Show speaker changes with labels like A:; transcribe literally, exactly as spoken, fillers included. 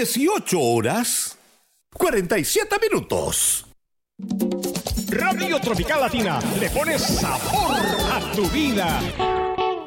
A: dieciocho horas, cuarenta y siete minutos.
B: Radio Tropical Latina, le pones sabor a tu vida.